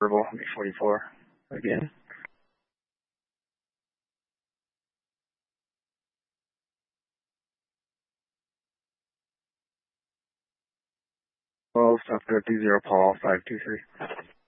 Verbal, 44, again. Well, South 30 Paul, 523.